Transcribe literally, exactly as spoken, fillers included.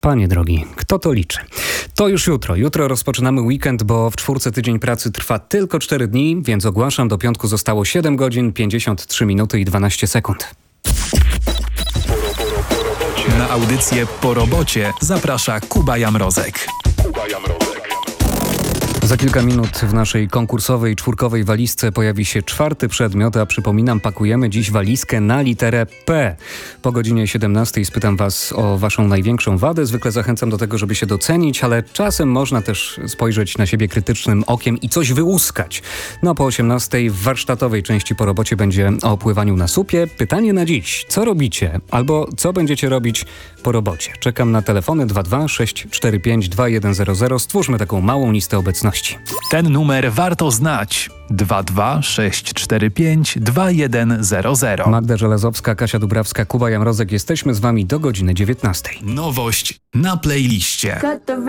Panie drogi, kto to liczy? To już jutro. Jutro rozpoczynamy weekend, bo w czwórce tydzień pracy trwa tylko cztery dni, więc ogłaszam, do piątku zostało siedem godzin, pięćdziesiąt trzy minuty i dwanaście sekund. Na audycję Po robocie zaprasza Kuba Jamrozek. Kuba Jamrozek. Za kilka minut w naszej konkursowej czwórkowej walizce pojawi się czwarty przedmiot, a przypominam, pakujemy dziś walizkę na literę P. Po godzinie siedemnastej spytam Was o Waszą największą wadę. Zwykle zachęcam do tego, żeby się docenić, ale czasem można też spojrzeć na siebie krytycznym okiem i coś wyłuskać. No po osiemnastej w warsztatowej części Po robocie będzie o pływaniu na supie. Pytanie na dziś. Co robicie? Albo co będziecie robić po robocie? Czekam na telefony dwa dwa sześć cztery pięć dwa jeden zero zero. Stwórzmy taką małą listę obecności. Ten numer warto znać. dwa dwa sześć cztery pięć dwa jeden zero zero. Magda Żelazowska, Kasia Dubrawska, Kuba Jamrozek. Jesteśmy z Wami do godziny dziewiętnastej. Nowość na playliście.